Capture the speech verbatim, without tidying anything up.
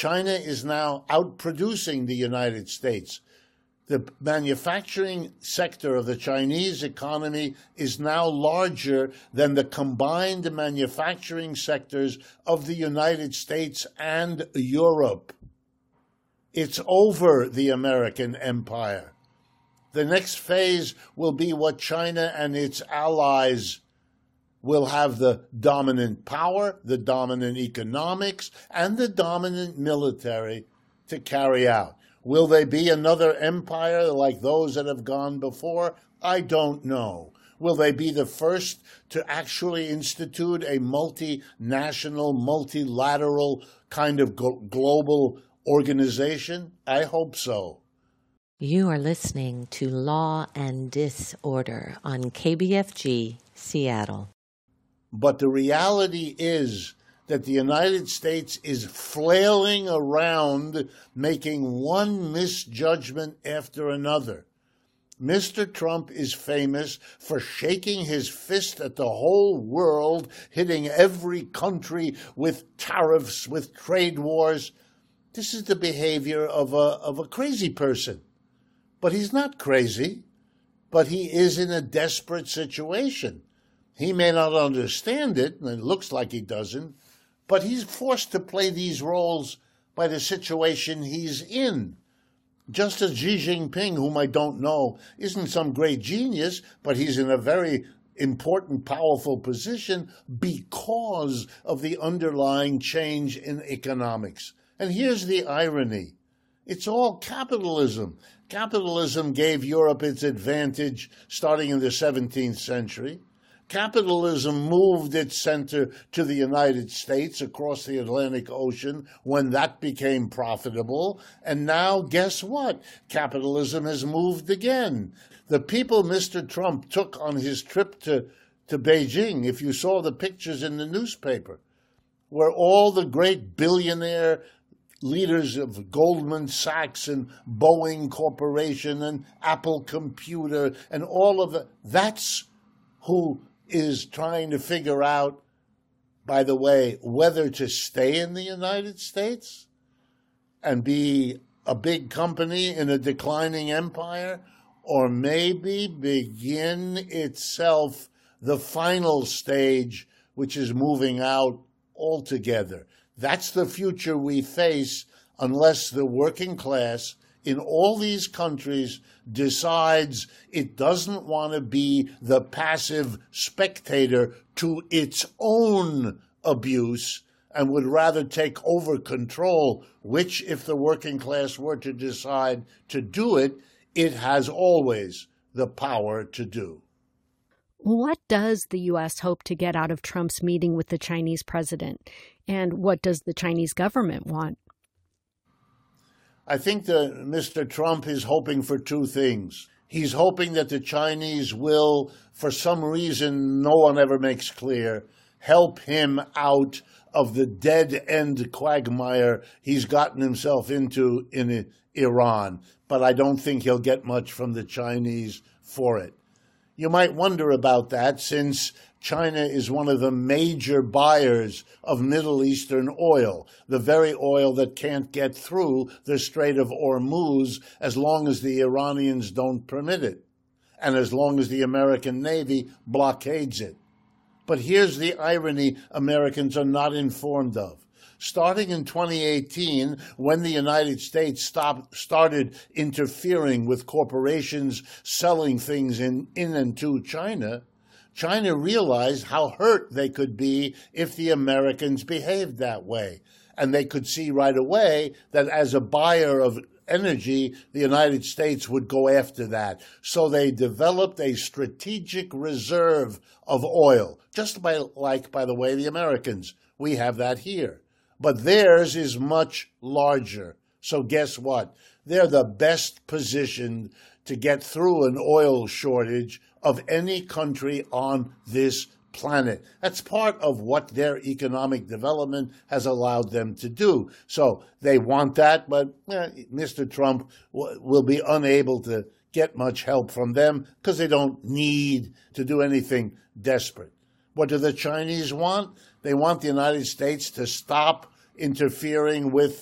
China is now outproducing the United States. The manufacturing sector of the Chinese economy is now larger than the combined manufacturing sectors of the United States and Europe. It's over the American empire. The next phase will be what China and its allies will have the dominant power, the dominant economics, and the dominant military to carry out. Will they be another empire like those that have gone before? I don't know. Will they be the first to actually institute a multinational, multilateral kind of global organization? I hope so. You are listening to Law and Disorder on K B F G, Seattle. But the reality is that the United States is flailing around, making one misjudgment after another. Mister Trump is famous for shaking his fist at the whole world, hitting every country with tariffs, with trade wars. This is the behavior of a, of a crazy person. But he's not crazy, but he is in a desperate situation. He may not understand it, and it looks like he doesn't, but he's forced to play these roles by the situation he's in. Just as Xi Jinping, whom I don't know, isn't some great genius, but he's in a very important, powerful position because of the underlying change in economics. And here's the irony. It's all capitalism. Capitalism gave Europe its advantage starting in the seventeenth century. Capitalism moved its center to the United States across the Atlantic Ocean when that became profitable. And now, guess what? Capitalism has moved again. The people Mister Trump took on his trip to, to Beijing, if you saw the pictures in the newspaper, were all the great billionaire leaders of Goldman Sachs and Boeing Corporation and Apple Computer and all of the, that's who is trying to figure out, by the way, whether to stay in the United States and be a big company in a declining empire, or maybe begin itself the final stage, which is moving out altogether. That's the future we face unless the working class in all these countries decides it doesn't want to be the passive spectator to its own abuse and would rather take over control, which, if the working class were to decide to do it, it has always the power to do. What does the U S hope to get out of Trump's meeting with the Chinese president? And what does the Chinese government want? I think that Mister Trump is hoping for two things. He's hoping that the Chinese will, for some reason no one ever makes clear, help him out of the dead-end quagmire he's gotten himself into in Iran. But I don't think he'll get much from the Chinese for it. You might wonder about that, since China is one of the major buyers of Middle Eastern oil, the very oil that can't get through the Strait of Hormuz as long as the Iranians don't permit it, and as long as the American Navy blockades it. But here's the irony Americans are not informed of. Starting in twenty eighteen, when the United States stopped, started interfering with corporations selling things in, in and to China, China realized how hurt they could be if the Americans behaved that way. And they could see right away that as a buyer of energy, the United States would go after that. So they developed a strategic reserve of oil, just by, like, by the way, the Americans. We have that here. But theirs is much larger. So guess what? They're the best positioned to get through an oil shortage of any country on this planet. That's part of what their economic development has allowed them to do. So they want that, but eh, Mister Trump w- will be unable to get much help from them because they don't need to do anything desperate. What do the Chinese want? They want the United States to stop interfering with